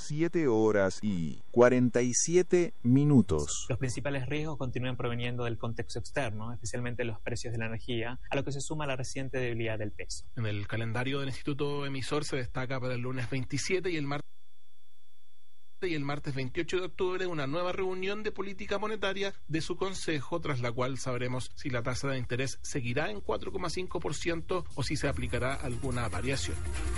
7 horas y 47 minutos. Los principales riesgos continúan proveniendo del contexto externo, especialmente los precios de la energía, a lo que se suma la reciente debilidad del peso. En el calendario del Instituto Emisor se destaca para el lunes 27 y el martes 28 de octubre una nueva reunión de política monetaria de su consejo, tras la cual sabremos si la tasa de interés seguirá en 4,5% o si se aplicará alguna variación.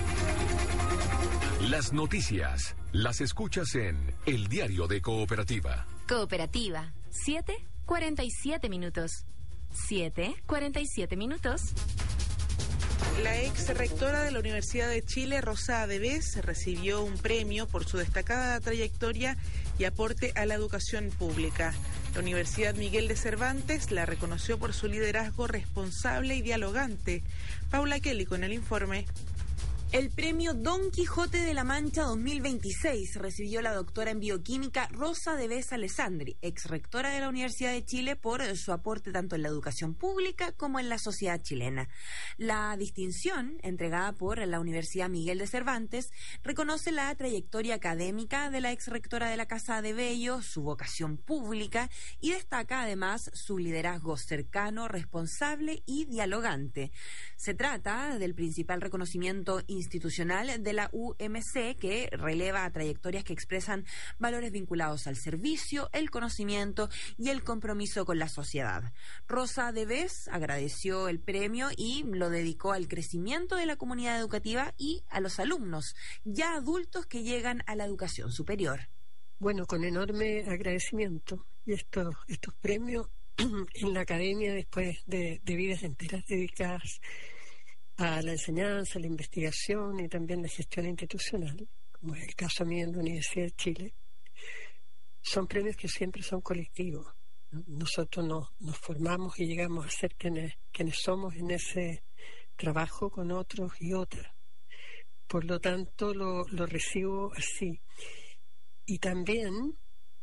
Las noticias las escuchas en El Diario de Cooperativa. Cooperativa, 7:47 minutos. 7:47 minutos. La ex rectora de la Universidad de Chile, Rosa Adebes, recibió un premio por su destacada trayectoria y aporte a la educación pública. La Universidad Miguel de Cervantes la reconoció por su liderazgo responsable y dialogante. Paula Kelly con el informe. El premio Don Quijote de la Mancha 2026 recibió la doctora en bioquímica Rosa Adebes Alessandri, ex rectora de la Universidad de Chile, por su aporte tanto en la educación pública como en la sociedad chilena. La distinción, entregada por la Universidad Miguel de Cervantes, reconoce la trayectoria académica de la ex rectora de la Casa de Bello, su vocación pública y destaca además su liderazgo cercano, responsable y dialogante. Se trata del principal reconocimiento institucional de la UMC, que releva trayectorias que expresan valores vinculados al servicio, el conocimiento y el compromiso con la sociedad. Rosa Adebes agradeció el premio y lo dedicó al crecimiento de la comunidad educativa y a los alumnos, ya adultos que llegan a la educación superior. Bueno, con enorme agradecimiento. Y estos premios en la academia, después de vidas enteras dedicadas a la enseñanza, la investigación y también la gestión institucional, como es el caso mío en la Universidad de Chile, son premios que siempre son colectivos, ¿no? Nosotros nos formamos y llegamos a ser quienes somos en ese trabajo con otros y otras. Por lo tanto, lo recibo así. Y también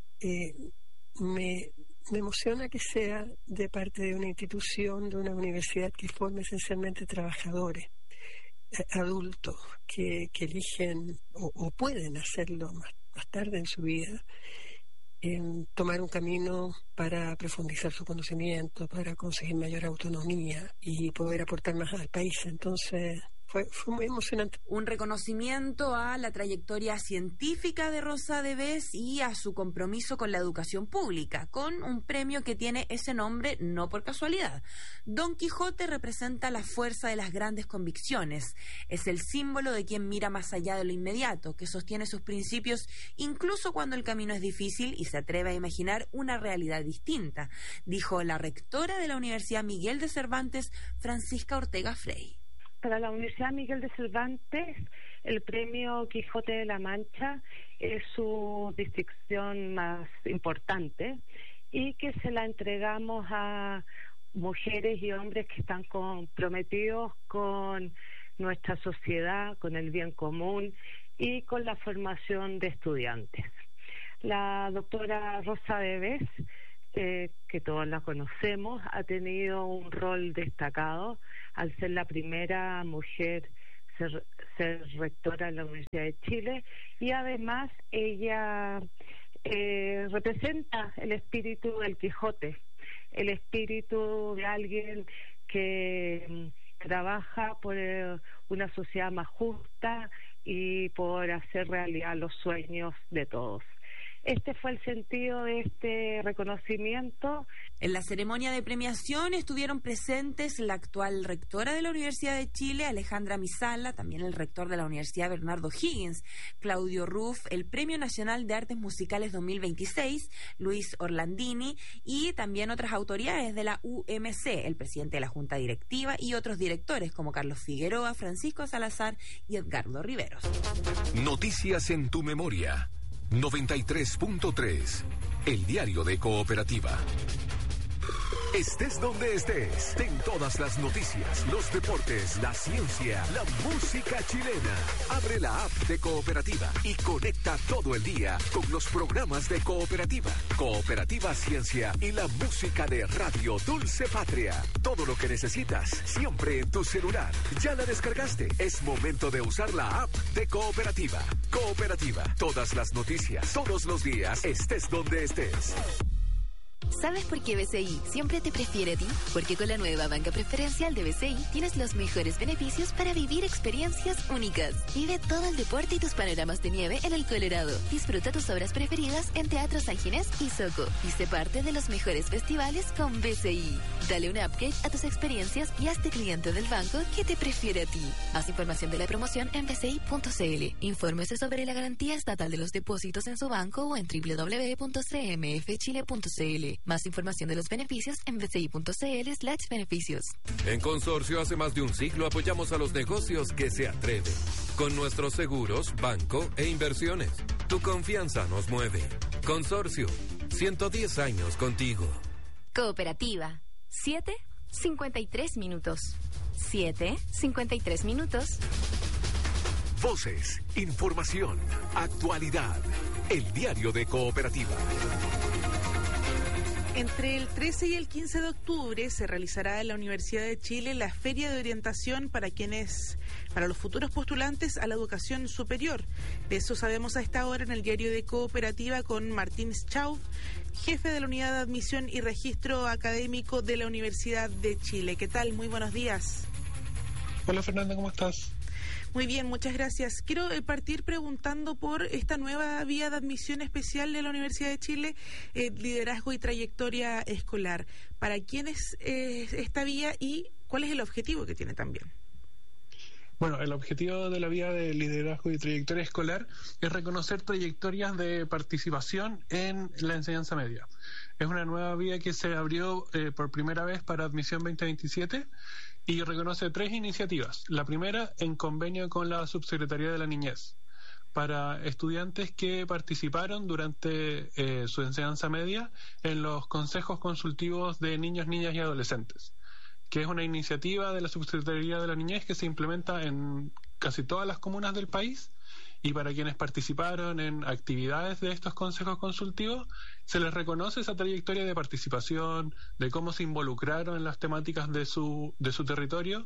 me emociona que sea de parte de una institución, de una universidad que forma esencialmente trabajadores, adultos que eligen o pueden hacerlo más tarde en su vida, tomar un camino para profundizar su conocimiento, para conseguir mayor autonomía y poder aportar más al país. Entonces fue muy emocionante. Un reconocimiento a la trayectoria científica de Rosa Adebes y a su compromiso con la educación pública, con un premio que tiene ese nombre no por casualidad. Don Quijote representa la fuerza de las grandes convicciones. Es el símbolo de quien mira más allá de lo inmediato, que sostiene sus principios incluso cuando el camino es difícil y se atreve a imaginar una realidad distinta, dijo la rectora de la Universidad Miguel de Cervantes, Francisca Ortega Frey. Para la Universidad Miguel de Cervantes, el premio Quijote de la Mancha es su distinción más importante y que se la entregamos a mujeres y hombres que están comprometidos con nuestra sociedad, con el bien común y con la formación de estudiantes. La doctora Rosa Adebes, que todos la conocemos, ha tenido un rol destacado al ser la primera mujer ser rectora de la Universidad de Chile, y además ella representa el espíritu del Quijote, el espíritu de alguien que trabaja por una sociedad más justa y por hacer realidad los sueños de todos. Este fue el sentido de este reconocimiento. En la ceremonia de premiación estuvieron presentes la actual rectora de la Universidad de Chile, Alejandra Misala, también el rector de la Universidad Bernardo Higgins, Claudio Ruff, el Premio Nacional de Artes Musicales 2026, Luis Orlandini, y también otras autoridades de la UMC, el presidente de la Junta Directiva y otros directores como Carlos Figueroa, Francisco Salazar y Edgardo Riveros. Noticias en tu memoria. 93.3, El Diario de Cooperativa. Estés donde estés, ten todas las noticias, los deportes, la ciencia, la música chilena. Abre la app de Cooperativa y conecta todo el día con los programas de Cooperativa, Cooperativa Ciencia y la música de Radio Dulce Patria. Todo lo que necesitas, siempre en tu celular. ¿Ya la descargaste? Es momento de usar la app de Cooperativa. Cooperativa, todas las noticias, todos los días, estés donde estés. ¿Sabes por qué BCI siempre te prefiere a ti? Porque con la nueva banca preferencial de BCI tienes los mejores beneficios para vivir experiencias únicas. Vive todo el deporte y tus panoramas de nieve en el Colorado. Disfruta tus obras preferidas en Teatro San Ginés y Soco. Y sé parte de los mejores festivales con BCI. Dale un upgrade a tus experiencias y hazte cliente del banco que te prefiere a ti. Más información de la promoción en bci.cl. Infórmese sobre la garantía estatal de los depósitos en su banco o en www.cmfchile.cl. Más información de los beneficios en bci.cl/beneficios. En Consorcio hace más de un siglo apoyamos a los negocios que se atreven. Con nuestros seguros, banco e inversiones. Tu confianza nos mueve. Consorcio, 110 años contigo. Cooperativa. 7:53 minutos. 7:53 minutos. Voces, información, actualidad. El diario de Cooperativa. Entre el 13 y el 15 de octubre se realizará en la Universidad de Chile la Feria de Orientación para los futuros postulantes a la educación superior. De eso sabemos a esta hora en el diario de Cooperativa con Martín Schauf, jefe de la Unidad de Admisión y Registro Académico de la Universidad de Chile. ¿Qué tal? Muy buenos días. Hola Fernanda, ¿cómo estás? Muy bien, muchas gracias. Quiero partir preguntando por esta nueva vía de admisión especial de la Universidad de Chile, liderazgo y trayectoria escolar. ¿Para quién es esta vía y cuál es el objetivo que tiene también? Bueno, el objetivo de la vía de liderazgo y trayectoria escolar es reconocer trayectorias de participación en la enseñanza media. Es una nueva vía que se abrió por primera vez para admisión 2027 y reconoce 3 iniciativas. La primera, en convenio con la Subsecretaría de la Niñez, para estudiantes que participaron durante su enseñanza media en los consejos consultivos de niños, niñas y adolescentes, que es una iniciativa de la Subsecretaría de la Niñez que se implementa en casi todas las comunas del país, y para quienes participaron en actividades de estos consejos consultivos se les reconoce esa trayectoria de participación, de cómo se involucraron en las temáticas de su territorio,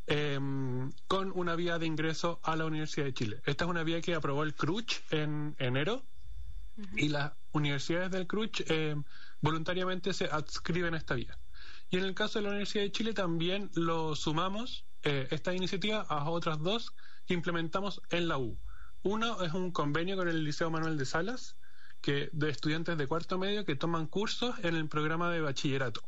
con una vía de ingreso a la Universidad de Chile. Esta es una vía que aprobó el CRUCH en enero, y las universidades del CRUCH voluntariamente se adscriben a esta vía. Y en el caso de la Universidad de Chile también lo sumamos, esta iniciativa, a otras 2 que implementamos en la U. Uno es un convenio con el Liceo Manuel de Salas, de estudiantes de cuarto medio que toman cursos en el programa de bachillerato.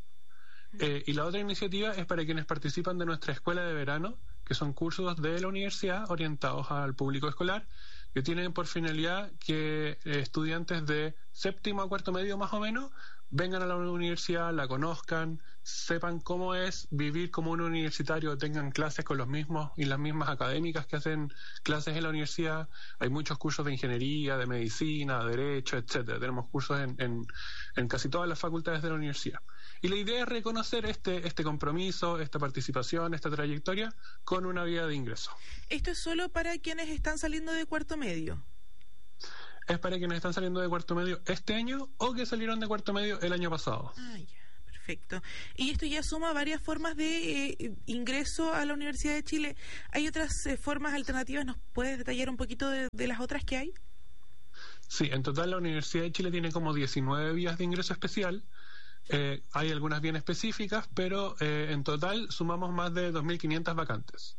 Y la otra iniciativa es para quienes participan de nuestra escuela de verano, que son cursos de la universidad orientados al público escolar, que tienen por finalidad que estudiantes de séptimo a cuarto medio más o menos vengan a la universidad, la conozcan, sepan cómo es vivir como un universitario, tengan clases con los mismos y las mismas académicas que hacen clases en la universidad. Hay muchos cursos de ingeniería, de medicina, derecho, etcétera. Tenemos cursos en casi todas las facultades de la universidad. Y la idea es reconocer este compromiso, esta participación, esta trayectoria con una vía de ingreso. ¿Esto es solo para quienes están saliendo de cuarto medio? Es para quienes están saliendo de cuarto medio este año o que salieron de cuarto medio el año pasado. Ah, ya, perfecto. Y esto ya suma varias formas de ingreso a la Universidad de Chile. ¿Hay otras formas alternativas? ¿Nos puedes detallar un poquito de las otras que hay? Sí, en total la Universidad de Chile tiene como 19 vías de ingreso especial. Hay algunas bien específicas, pero en total sumamos más de 2.500 vacantes.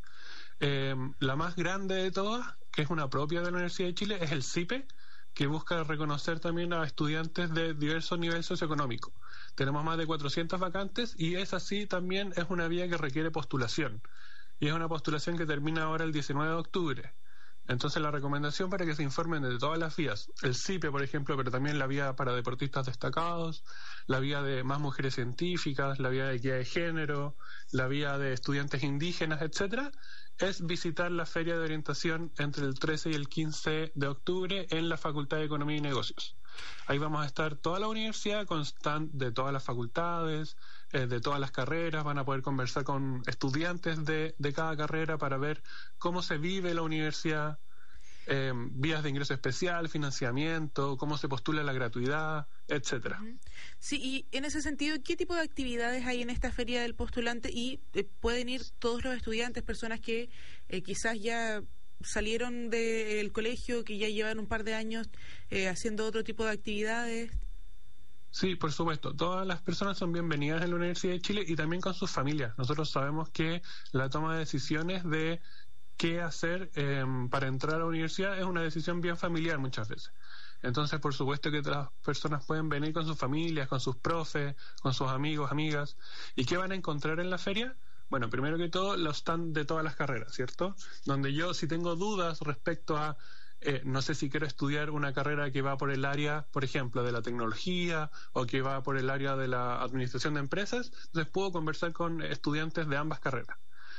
La más grande de todas, que es una propia de la Universidad de Chile, es el CIPE, que busca reconocer también a estudiantes de diverso nivel socioeconómico. Tenemos más de 400 vacantes y esa sí también es una vía que requiere postulación. Y es una postulación que termina ahora el 19 de octubre. Entonces la recomendación para que se informen de todas las vías, el CIPE por ejemplo, pero también la vía para deportistas destacados, la vía de más mujeres científicas, la vía de equidad de género, la vía de estudiantes indígenas, etcétera, es visitar la Feria de Orientación entre el 13 y el 15 de octubre en la Facultad de Economía y Negocios. Ahí vamos a estar toda la universidad con stand de todas las facultades, de todas las carreras. Van a poder conversar con estudiantes de cada carrera para ver cómo se vive la universidad, vías de ingreso especial, financiamiento, cómo se postula la gratuidad, etcétera. Sí, y en ese sentido, ¿qué tipo de actividades hay en esta feria del postulante? Y pueden ir todos los estudiantes, personas que quizás ya salieron del colegio, que ya llevan un par de años haciendo otro tipo de actividades. Sí, por supuesto. Todas las personas son bienvenidas en la Universidad de Chile y también con sus familias. Nosotros sabemos que la toma de decisiones de qué hacer para entrar a la universidad es una decisión bien familiar muchas veces. Entonces, por supuesto que las personas pueden venir con sus familias, con sus profes, con sus amigos, amigas. ¿Y qué van a encontrar en la feria? Bueno, primero que todo, los stands de todas las carreras, ¿cierto? Donde yo, si tengo dudas respecto a, no sé si quiero estudiar una carrera que va por el área, por ejemplo, de la tecnología o que va por el área de la administración de empresas, entonces puedo conversar con estudiantes de ambas carreras.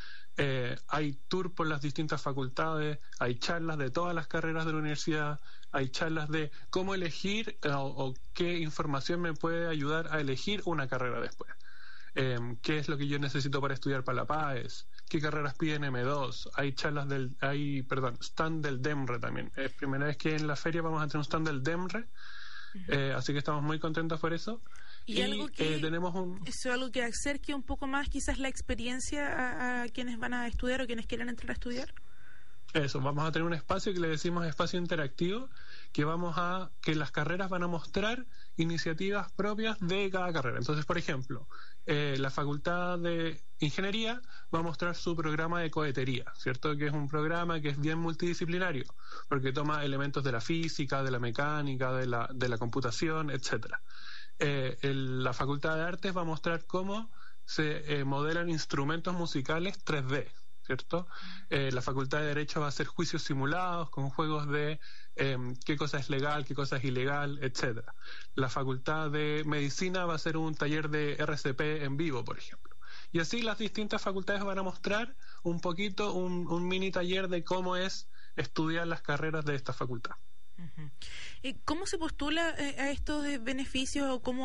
Hay tour por las distintas facultades, hay charlas de todas las carreras de la universidad, hay charlas de cómo elegir o qué información me puede ayudar a elegir una carrera después. ¿Qué es lo que yo necesito para estudiar para la PAES? ¿Qué carreras piden M2? Hay charlas stand del DEMRE también. Es primera vez que en la feria vamos a tener un stand del DEMRE, así que estamos muy contentos por eso. Y algo que tenemos algo que acerque un poco más quizás la experiencia a quienes van a estudiar o quienes quieren entrar a estudiar. Eso, vamos a tener un espacio que le decimos espacio interactivo, que las carreras van a mostrar iniciativas propias de cada carrera. Entonces, por ejemplo, la Facultad de Ingeniería va a mostrar su programa de cohetería, ¿cierto? Que es un programa que es bien multidisciplinario, porque toma elementos de la física, de la mecánica, de la computación, etcétera. La Facultad de Artes va a mostrar cómo se modelan instrumentos musicales 3D, ¿cierto? La Facultad de Derecho va a hacer juicios simulados con juegos de qué cosa es legal, qué cosa es ilegal, etcétera. La Facultad de Medicina va a hacer un taller de RCP en vivo, por ejemplo. Y así las distintas facultades van a mostrar un poquito, un mini taller de cómo es estudiar las carreras de esta facultad. ¿Cómo se postula a estos beneficios o cómo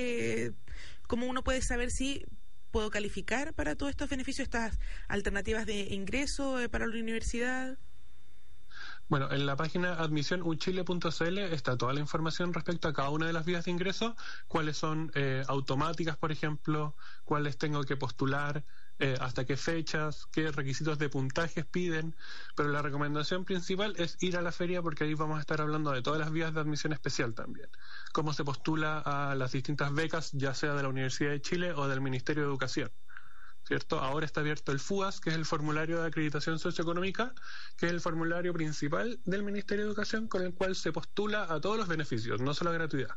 uno puede saber si puedo calificar para todos estos beneficios, estas alternativas de ingreso para la universidad? Bueno, en la página admisionuchile.cl está toda la información respecto a cada una de las vías de ingreso, cuáles son automáticas, por ejemplo, cuáles tengo que postular, hasta qué fechas, qué requisitos de puntajes piden, pero la recomendación principal es ir a la feria porque ahí vamos a estar hablando de todas las vías de admisión especial también, cómo se postula a las distintas becas, ya sea de la Universidad de Chile o del Ministerio de Educación, ¿cierto? Ahora está abierto el FUAS, que es el formulario de acreditación socioeconómica, que es el formulario principal del Ministerio de Educación con el cual se postula a todos los beneficios, no solo a gratuidad.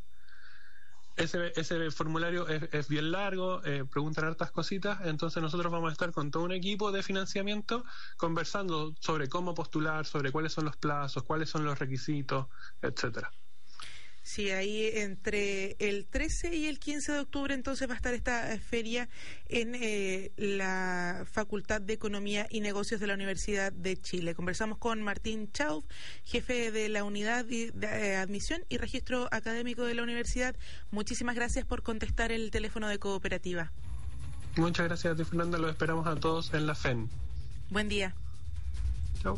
Ese formulario es bien largo, preguntan hartas cositas, entonces nosotros vamos a estar con todo un equipo de financiamiento conversando sobre cómo postular, sobre cuáles son los plazos, cuáles son los requisitos, etcétera. Sí, ahí entre el 13 y el 15 de octubre entonces va a estar esta feria en la Facultad de Economía y Negocios de la Universidad de Chile. Conversamos con Martín Chauf, jefe de la Unidad de Admisión y Registro Académico de la Universidad. Muchísimas gracias por contestar el teléfono de Cooperativa. Muchas gracias a ti, Fernanda. Los esperamos a todos en la FEN. Buen día. Chao.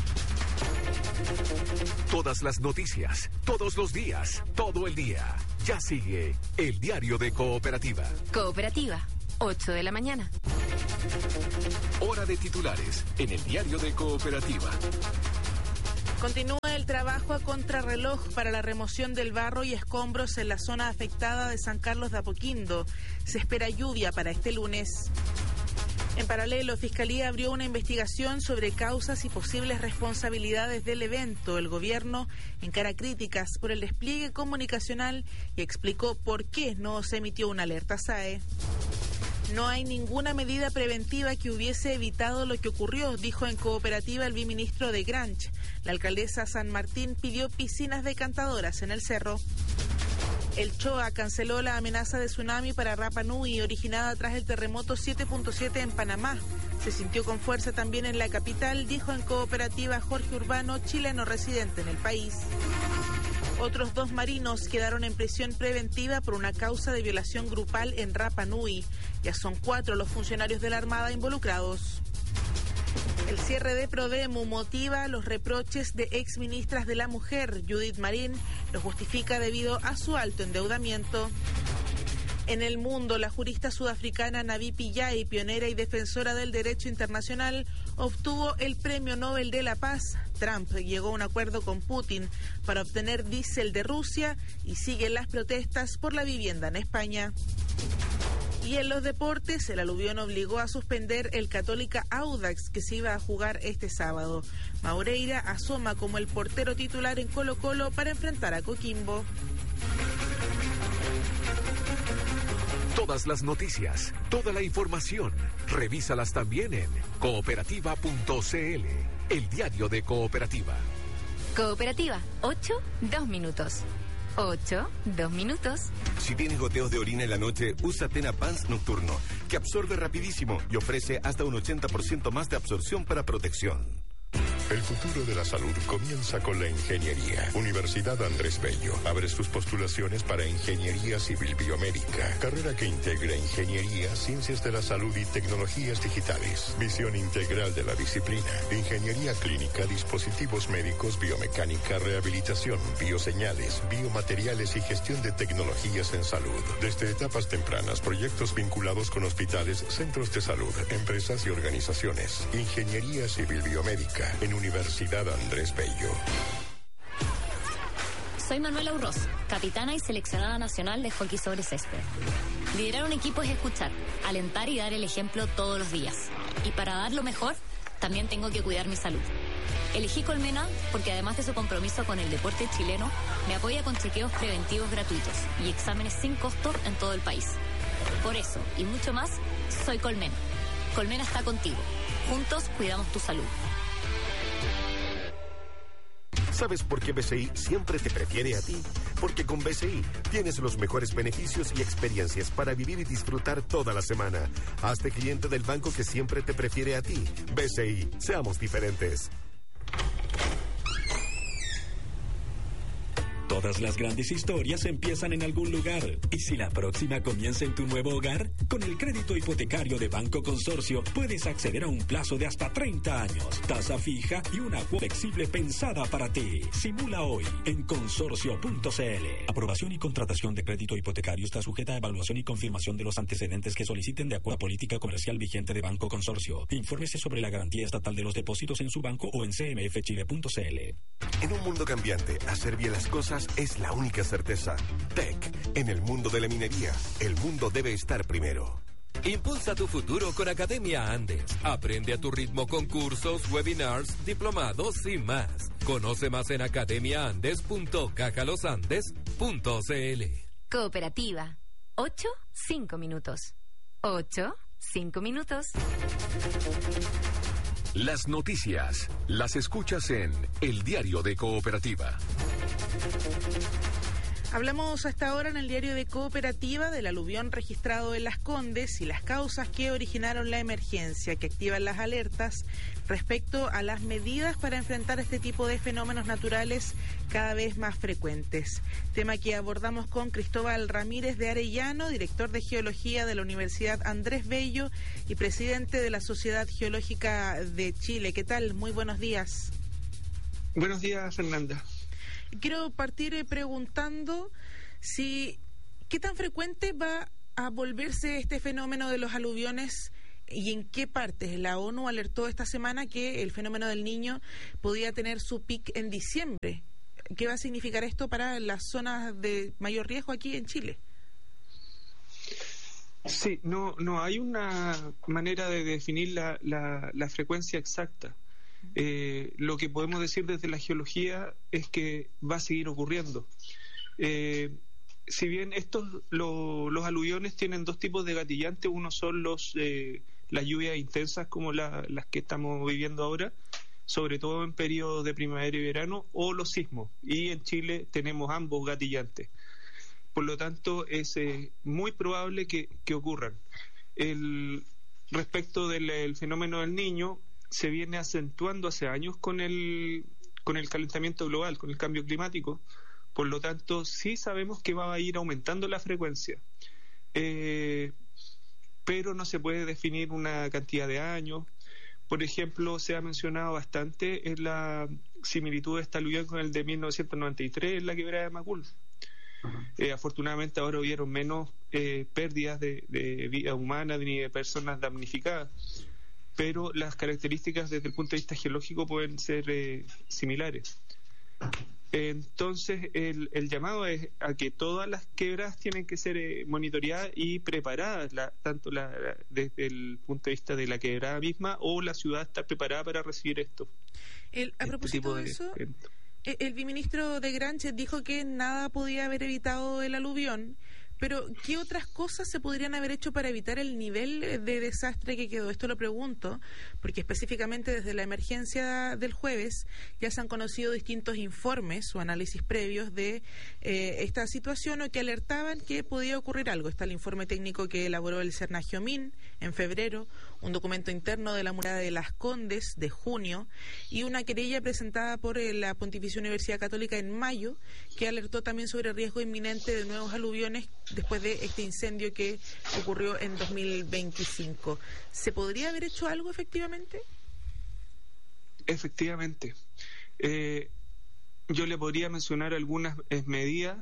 Todas las noticias, todos los días, todo el día. Ya sigue el diario de Cooperativa. Cooperativa, 8 de la mañana. Hora de titulares en el diario de Cooperativa. Continúa el trabajo a contrarreloj para la remoción del barro y escombros en la zona afectada de San Carlos de Apoquindo. Se espera lluvia para este lunes. En paralelo, Fiscalía abrió una investigación sobre causas y posibles responsabilidades del evento. El gobierno encara críticas por el despliegue comunicacional y explicó por qué no se emitió una alerta SAE. No hay ninguna medida preventiva que hubiese evitado lo que ocurrió, dijo en Cooperativa el viceministro de Granch. La alcaldesa San Martín pidió piscinas decantadoras en el cerro. El CHOA canceló la amenaza de tsunami para Rapa Nui originada tras el terremoto 7.7 en Panamá. Se sintió con fuerza también en la capital, dijo en Cooperativa Jorge Urbano, chileno residente en el país. Otros 2 marinos quedaron en prisión preventiva por una causa de violación grupal en Rapa Nui. Ya son 4 los funcionarios de la Armada involucrados. El cierre de Prodemu motiva los reproches de exministras de la Mujer. Judith Marín lo justifica debido a su alto endeudamiento. En el mundo, la jurista sudafricana Navi Pillay, pionera y defensora del derecho internacional, obtuvo el Premio Nobel de la Paz. Trump llegó a un acuerdo con Putin para obtener diésel de Rusia y siguen las protestas por la vivienda en España. Y en los deportes, el aluvión obligó a suspender el Católica Audax, que se iba a jugar este sábado. Maureira asoma como el portero titular en Colo-Colo para enfrentar a Coquimbo. Todas las noticias, toda la información, revísalas también en cooperativa.cl, el diario de Cooperativa. Cooperativa, 8, 2 minutos. 8, 2 minutos. Si tienes goteos de orina en la noche, usa Tena Pants Nocturno, que absorbe rapidísimo y ofrece hasta un 80% más de absorción para protección. El futuro de la salud comienza con la ingeniería. Universidad Andrés Bello abre sus postulaciones para Ingeniería Civil Biomédica, carrera que integra ingeniería, ciencias de la salud y tecnologías digitales. Visión integral de la disciplina. Ingeniería clínica, dispositivos médicos, biomecánica, rehabilitación, bioseñales, biomateriales y gestión de tecnologías en salud. Desde etapas tempranas, proyectos vinculados con hospitales, centros de salud, empresas y organizaciones. Ingeniería Civil Biomédica en Universidad Andrés Bello. Soy Manuela Urroz, capitana y seleccionada nacional de hockey sobre césped. Liderar un equipo es escuchar, alentar y dar el ejemplo todos los días. Y para dar lo mejor, también tengo que cuidar mi salud. Elegí Colmena porque además de su compromiso con el deporte chileno, me apoya con chequeos preventivos gratuitos y exámenes sin costo en todo el país. Por eso, y mucho más, soy Colmena. Colmena está contigo. Juntos cuidamos tu salud. ¿Sabes por qué BCI siempre te prefiere a ti? Porque con BCI tienes los mejores beneficios y experiencias para vivir y disfrutar toda la semana. Hazte cliente del banco que siempre te prefiere a ti. BCI, seamos diferentes. Todas las grandes historias empiezan en algún lugar. ¿Y si la próxima comienza en tu nuevo hogar? Con el crédito hipotecario de Banco Consorcio puedes acceder a un plazo de hasta 30 años, tasa fija y una cuota flexible pensada para ti. Simula hoy en consorcio.cl. Aprobación y contratación de crédito hipotecario está sujeta a evaluación y confirmación de los antecedentes que soliciten de acuerdo a política comercial vigente de Banco Consorcio. Infórmese sobre la garantía estatal de los depósitos en su banco o en cmfchile.cl. En un mundo cambiante, hacer bien las cosas es la única certeza. Tech, en el mundo de la minería, el mundo debe estar primero. Impulsa tu futuro con Academia Andes. Aprende a tu ritmo con cursos, webinars, diplomados y más. Conoce más en academiaandes.cajalosandes.cl. Cooperativa. 8, 5 minutos. 8, 5 minutos. Las noticias las escuchas en El Diario de Cooperativa. Hablamos hasta ahora en el diario de Cooperativa del aluvión registrado en Las Condes y las causas que originaron la emergencia, que activan las alertas respecto a las medidas para enfrentar este tipo de fenómenos naturales cada vez más frecuentes. Tema que abordamos con Cristóbal Ramírez de Arellano, director de Geología de la Universidad Andrés Bello y presidente de la Sociedad Geológica de Chile. ¿Qué tal? Muy buenos días. Buenos días, Fernanda. Quiero partir preguntando qué tan frecuente va a volverse este fenómeno de los aluviones y en qué partes. La ONU alertó esta semana que el fenómeno del Niño podía tener su pic en diciembre. ¿Qué va a significar esto para las zonas de mayor riesgo aquí en Chile? Sí, no hay una manera de definir la frecuencia exacta. Lo que podemos decir desde la geología es que va a seguir ocurriendo. Si bien los aluviones tienen dos tipos de gatillantes, uno son las lluvias intensas como las que estamos viviendo ahora, sobre todo en periodos de primavera y verano, o los sismos, y en Chile tenemos ambos gatillantes. Por lo tanto, es muy probable que ocurran. Respecto del fenómeno del Niño, se viene acentuando hace años con el calentamiento global, con el cambio climático, Por lo tanto, sí sabemos que va a ir aumentando la frecuencia, pero no se puede definir una cantidad de años. Por ejemplo, se ha mencionado bastante en la similitud de este aluvión con el de 1993 en la quebrada de Macul. Afortunadamente ahora hubieron menos pérdidas de vida humana ni de personas damnificadas, pero las características desde el punto de vista geológico pueden ser similares. Entonces el llamado es a que todas las quebradas tienen que ser monitoreadas y preparadas, tanto desde el punto de vista de la quebrada misma o la ciudad está preparada para recibir esto. A propósito de eso, el viceministro de Granche dijo que nada podía haber evitado el aluvión, pero ¿qué otras cosas se podrían haber hecho para evitar el nivel de desastre que quedó? Esto lo pregunto, porque específicamente desde la emergencia del jueves ya se han conocido distintos informes o análisis previos de esta situación o que alertaban que podía ocurrir algo. Está el informe técnico que elaboró el Cernagiomín en febrero, un documento interno de la Muralla de Las Condes de junio y una querella presentada por la Pontificia Universidad Católica en mayo que alertó también sobre el riesgo inminente de nuevos aluviones después de este incendio que ocurrió en 2025. ¿Se podría haber hecho algo efectivamente? Efectivamente. Yo le podría mencionar algunas medidas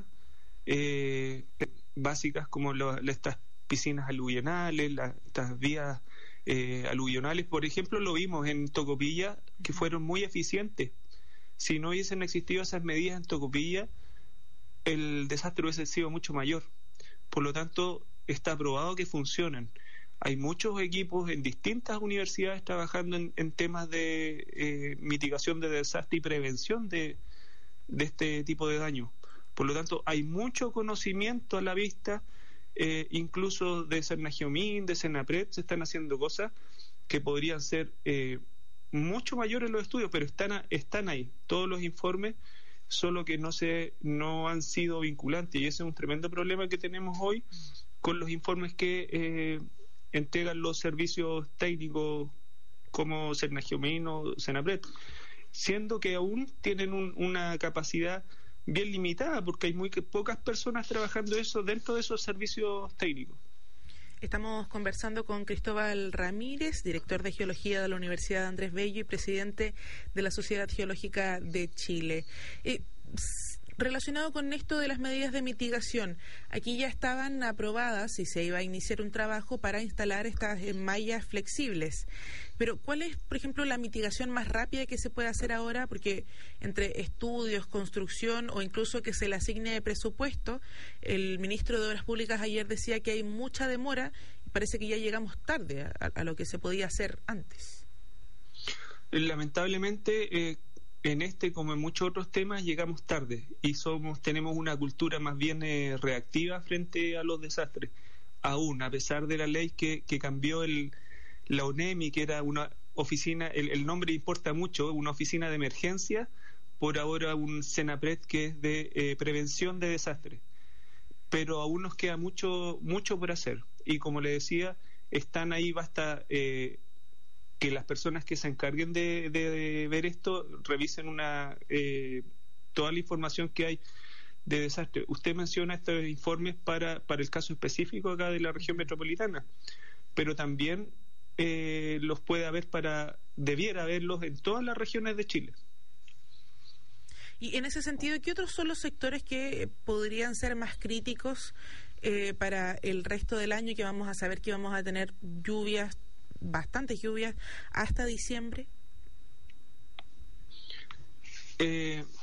básicas como estas piscinas aluvionales, estas vías aluvionales. Por ejemplo, lo vimos en Tocopilla, que fueron muy eficientes. Si no hubiesen existido esas medidas en Tocopilla, el desastre hubiese sido mucho mayor. Por lo tanto, está probado que funcionan. Hay muchos equipos en distintas universidades trabajando en temas de mitigación de desastre y prevención de este tipo de daño. Por lo tanto, hay mucho conocimiento a la vista, incluso de Cernagiomín, de Senapred, se están haciendo cosas que podrían ser mucho mayores en los estudios, pero están ahí, todos los informes, solo que no han sido vinculantes, y ese es un tremendo problema que tenemos hoy con los informes que entregan los servicios técnicos como Cernagiomín o Senapred, siendo que aún tienen una capacidad bien limitada porque hay muy pocas personas trabajando eso dentro de esos servicios técnicos. Estamos conversando con Cristóbal Ramírez, director de Geología de la Universidad Andrés Bello y presidente de la Sociedad Geológica de Chile. Relacionado con esto de las medidas de mitigación, aquí ya estaban aprobadas y se iba a iniciar un trabajo para instalar estas mallas flexibles. Pero ¿cuál es, por ejemplo, la mitigación más rápida que se puede hacer ahora? Porque entre estudios, construcción o incluso que se le asigne presupuesto, el ministro de Obras Públicas ayer decía que hay mucha demora y parece que ya llegamos tarde a lo que se podía hacer antes. Lamentablemente, en este como en muchos otros temas llegamos tarde y tenemos una cultura más bien reactiva frente a los desastres, aún a pesar de la ley que cambió la ONEMI, que era una oficina, el nombre importa mucho, una oficina de emergencia, por ahora un Senapred que es de prevención de desastres, pero aún nos queda mucho por hacer, y como le decía, están ahí, basta que las personas que se encarguen de ver esto revisen toda la información que hay de desastre. Usted menciona estos informes para el caso específico acá de la región metropolitana, pero también los puede haber debiera haberlos en todas las regiones de Chile. Y en ese sentido, ¿qué otros son los sectores que podrían ser más críticos para el resto del año, que vamos a saber que vamos a tener bastantes lluvias hasta diciembre?